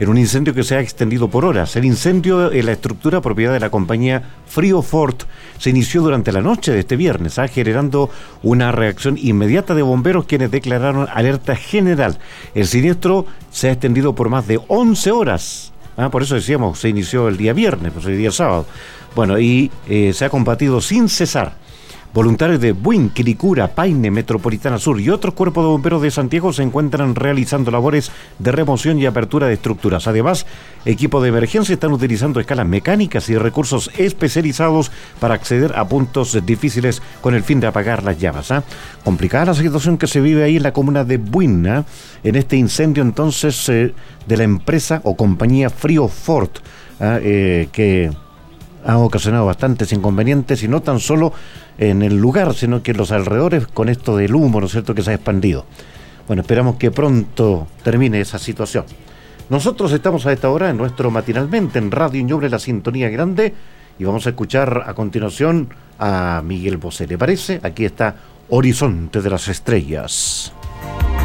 en un incendio que se ha extendido por horas. El incendio en la estructura propiedad de la compañía Friofort se inició durante la noche de este viernes, generando una reacción inmediata de bomberos, quienes declararon alerta general. El siniestro se ha extendido por más de 11 horas. Por eso decíamos, se inició el día viernes, pues el día sábado. Bueno, y se ha combatido sin cesar. Voluntarios de Buin, Quilicura, Paine, Metropolitana Sur y otros cuerpos de bomberos de Santiago se encuentran realizando labores de remoción y apertura de estructuras. Además, equipos de emergencia están utilizando escalas mecánicas y recursos especializados para acceder a puntos difíciles con el fin de apagar las llamas. Complicada la situación que se vive ahí en la comuna de Buin, en este incendio entonces de la empresa o compañía Friofort, que ha ocasionado bastantes inconvenientes, y no tan solo en el lugar, sino que en los alrededores, con esto del humo, ¿no es cierto?, que se ha expandido. Bueno, esperamos que pronto termine esa situación. Nosotros estamos a esta hora en nuestro Matinalmente en Radio Ñuble, la sintonía grande, y vamos a escuchar a continuación a Miguel Bosé. ¿Le parece? Aquí está Horizonte de las Estrellas.